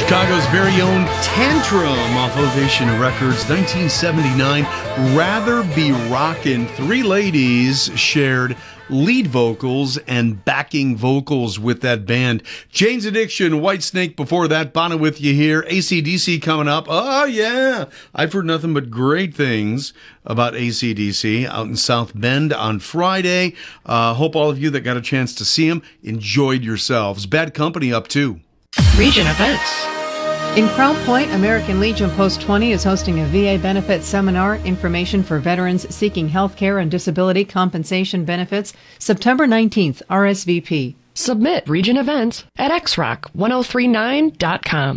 Chicago's very own Tantrum off Ovation Records, 1979. Rather Be Rockin'. Three ladies shared lead vocals and backing vocals with that band. Jane's Addiction, Whitesnake before that, Bono with you here. AC/DC coming up. Oh, yeah. I've heard nothing but great things about AC/DC out in South Bend on Friday. Hope all of you that got a chance to see them enjoyed yourselves. Bad Company up too. Region events. In Crown Point, American Legion Post 20 is hosting a VA benefit seminar, information for veterans seeking health care and disability compensation benefits, September 19th, RSVP. Submit region events at xrock1039.com.